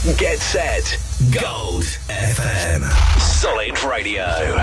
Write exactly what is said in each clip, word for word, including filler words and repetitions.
Get set. Gold F M. Solid Radio.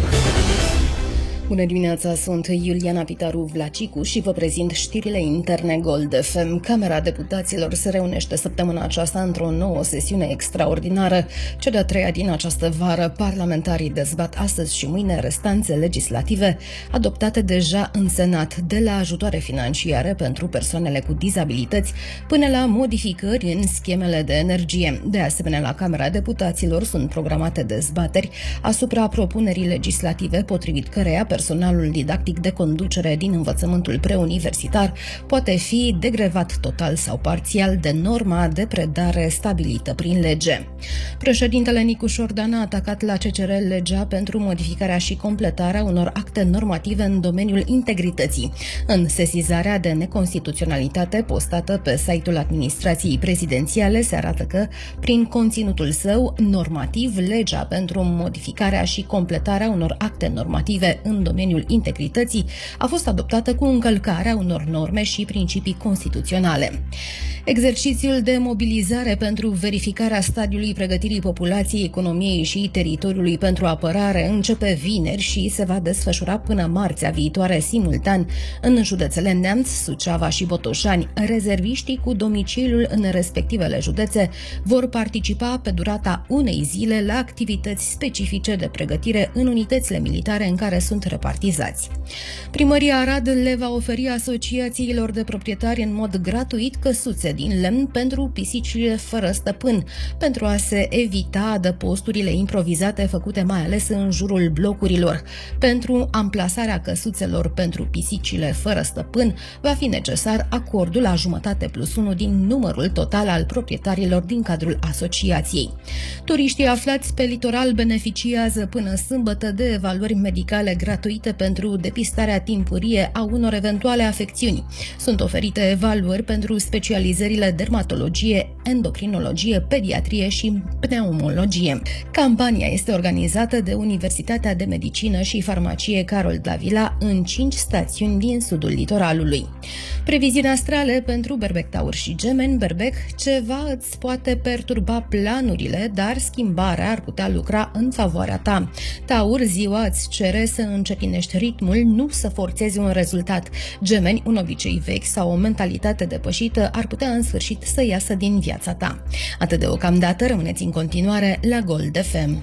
Bună dimineața, sunt Iuliana Pitaru Vlacicu și vă prezint știrile interne Gold F M. Camera Deputaților se reunește săptămâna aceasta într-o nouă sesiune extraordinară. Cea de-a treia din această vară, parlamentarii dezbat astăzi și mâine restanțe legislative adoptate deja în Senat, de la ajutoare financiare pentru persoanele cu dizabilități până la modificări în schemele de energie. De asemenea, la Camera Deputaților sunt programate dezbateri asupra propunerii legislative potrivit căreia personalul didactic de conducere din învățământul preuniversitar poate fi degrevat total sau parțial de norma de predare stabilită prin lege. Președintele Nicu Șordan a atacat la C C R legea pentru modificarea și completarea unor acte normative în domeniul integrității. În sesizarea de neconstituționalitate postată pe site-ul administrației prezidențiale se arată că, prin conținutul său normativ, legea pentru modificarea și completarea unor acte normative în domeniul integrității a fost adoptată cu încălcarea unor norme și principii constituționale. Exercițiul de mobilizare pentru verificarea stadiului pregătirii populației, economiei și teritoriului pentru apărare începe vineri și se va desfășura până marțea viitoare simultan în județele Neamț, Suceava și Botoșani. Rezerviștii cu domiciliul în respectivele județe vor participa pe durata unei zile la activități specifice de pregătire în unitățile militare în care sunt repartizați. Primăria Arad le va oferi asociațiilor de proprietari în mod gratuit căsuțe din lemn pentru pisicile fără stăpân, pentru a se evita adăposturile improvizate făcute mai ales în jurul blocurilor. Pentru amplasarea căsuțelor pentru pisicile fără stăpân va fi necesar acordul la jumătate plus unu din numărul total al proprietarilor din cadrul asociației. Turiștii aflați pe litoral beneficiază până sâmbătă de evaluări medicale gratuite pentru depistarea timpurie a unor eventuale afecțiuni. Sunt oferite evaluări pentru specializările dermatologie, endocrinologie, pediatrie și pneumologie. Campania este organizată de Universitatea de Medicină și Farmacie Carol Davila în cinci stațiuni din sudul litoralului. Previziuni astrale pentru Berbec, Taur și Gemeni. Berbec, ceva îți poate perturba planurile, dar schimbarea ar putea lucra în favoarea ta. Taur, ziua îți cere să încetinești ritmul, nu să forțezi un rezultat. Gemeni, un obicei vechi sau o mentalitate depășită ar putea în sfârșit să iasă din viața ta. Atât deocamdată, rămâneți în continuare la Gold F M.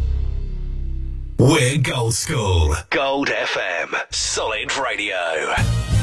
We're Gold School. Gold F M. Solid Radio.